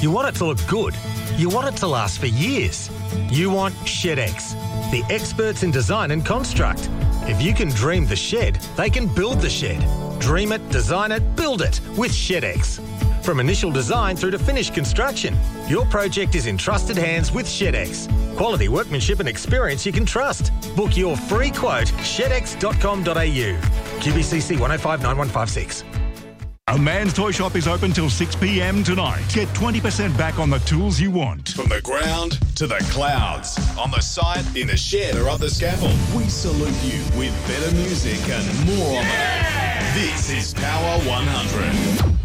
You want it to look good. You want it to last for years. You want ShedX, the experts in design and construct. If you can dream the shed, they can build the shed. Dream it, design it, build it with ShedX. From initial design through to finished construction, your project is in trusted hands with ShedX. Quality workmanship and experience you can trust. Book your free quote, shedx.com.au. QBCC 1059156. A Man's Toy Shop is open till 6 p.m. tonight. Get 20% back on the tools you want. From the ground to the clouds, on the site, in the shed or up the scaffold, we salute you with better music and more of it. This is Power 100.